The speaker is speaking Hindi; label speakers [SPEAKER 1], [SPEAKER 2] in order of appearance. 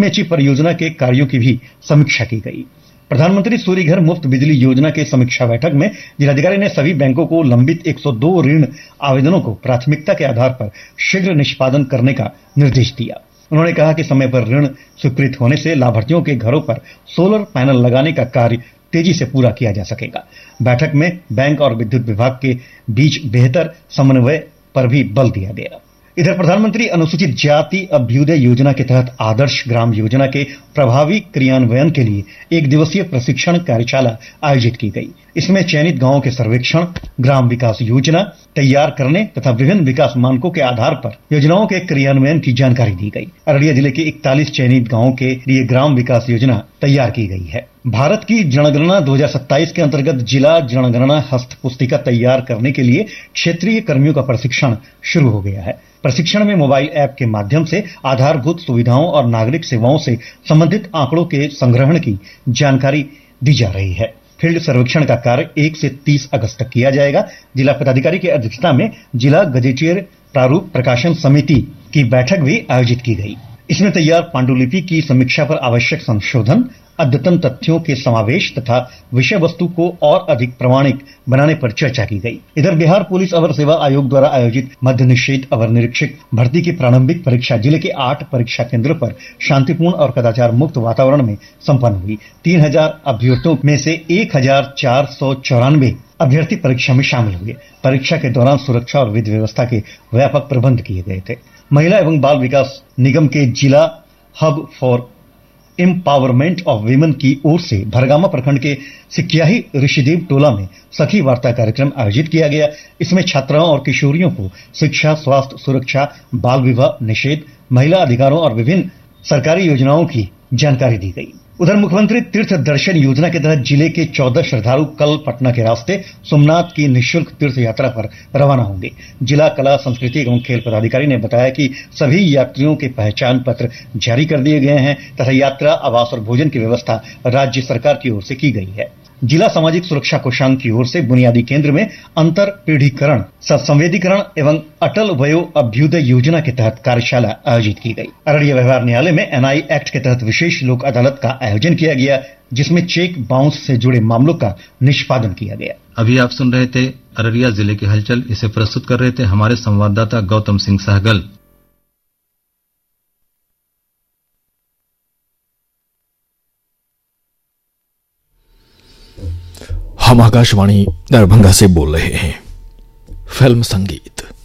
[SPEAKER 1] मेची परियोजना के कार्यों की भी समीक्षा की गई। प्रधानमंत्री सूर्य घर मुफ्त बिजली योजना के समीक्षा बैठक में जिलाधिकारी ने सभी बैंकों को लंबित 102 ऋण आवेदनों को प्राथमिकता के आधार पर शीघ्र निष्पादन करने का निर्देश दिया। उन्होंने कहा कि समय पर ऋण स्वीकृत होने से लाभार्थियों के घरों पर सोलर पैनल लगाने का कार्य तेजी से पूरा किया जा सकेगा। बैठक में बैंक और विद्युत विभाग के बीच बेहतर समन्वय पर भी बल दिया गया। इधर प्रधानमंत्री अनुसूचित जाति अभ्युदय योजना के तहत आदर्श ग्राम योजना के प्रभावी क्रियान्वयन के लिए एक दिवसीय प्रशिक्षण कार्यशाला आयोजित की गई। इसमें चयनित गांवों के सर्वेक्षण, ग्राम विकास योजना तैयार करने तथा विभिन्न विकास मानकों के आधार पर योजनाओं के क्रियान्वयन की जानकारी दी गई। अररिया जिले के 41 चयनित गांवों के लिए ग्राम विकास योजना तैयार की गई है। भारत की जनगणना 2027 के अंतर्गत जिला जनगणना हस्त पुस्तिका तैयार करने के लिए क्षेत्रीय कर्मियों का प्रशिक्षण शुरू हो गया है। प्रशिक्षण में मोबाइल ऐप के माध्यम से आधारभूत सुविधाओं और नागरिक सेवाओं से संबंधित आंकड़ों के संग्रहण की जानकारी दी जा रही है। फील्ड सर्वेक्षण का कार्य 1 से 30 अगस्त तक किया जाएगा। जिला पदाधिकारी की अध्यक्षता में जिला गजेटियर प्रारूप प्रकाशन समिति की बैठक भी आयोजित की गई। इसमें तैयार पांडुलिपि की समीक्षा पर आवश्यक संशोधन, अद्यतन तथ्यों के समावेश तथा विषय वस्तु को और अधिक प्रमाणिक बनाने पर चर्चा की गई। इधर बिहार पुलिस अवर सेवा आयोग द्वारा आयोजित मद्य निषेध अवर निरीक्षक भर्ती की प्रारंभिक परीक्षा जिले के 8 परीक्षा केंद्रों पर शांतिपूर्ण और कदाचार मुक्त वातावरण में संपन्न हुई। 3000 अभ्यर्थियों में से 1494 अभ्यर्थी परीक्षा में शामिल हुए। परीक्षा के दौरान सुरक्षा और विधि व्यवस्था के व्यापक प्रबंध किए गए थे। महिला एवं बाल विकास निगम के जिला hub for empowerment of women की ओर से भरगामा प्रखंड के सिक्याही ऋषिदेव टोला में सखी वार्ता कार्यक्रम आयोजित किया गया। इसमें छात्राओं और किशोरियों को शिक्षा, स्वास्थ्य, सुरक्षा, बाल विवाह निषेध, महिला अधिकारों और विभिन्न सरकारी योजनाओं की जानकारी दी गई। उधर मुख्यमंत्री तीर्थ दर्शन योजना के तहत जिले के 14 श्रद्धालु कल पटना के रास्ते सोमनाथ की निःशुल्क तीर्थ यात्रा पर रवाना होंगे। जिला कला, संस्कृति एवं खेल पदाधिकारी ने बताया कि सभी यात्रियों के पहचान पत्र जारी कर दिए गए हैं तथा यात्रा, आवास और भोजन की व्यवस्था राज्य सरकार की ओर से की गई है। जिला सामाजिक सुरक्षा कोषांग की ओर से बुनियादी केंद्र में अंतर पीढ़ीकरण, संवेदीकरण एवं अटल वयो अभ्युदय योजना के तहत कार्यशाला आयोजित की गई। अररिया व्यवहार न्यायालय में एनआई एक्ट के तहत विशेष लोक अदालत का आयोजन किया गया, जिसमें चेक बाउंस से जुड़े मामलों का निष्पादन किया गया।
[SPEAKER 2] अभी आप सुन रहे थे अररिया जिले की हलचल। इसे प्रस्तुत कर रहे थे हमारे संवाददाता गौतम सिंह सहगल।
[SPEAKER 3] हम आकाशवाणी दरभंगा से बोल रहे हैं। फिल्म संगीत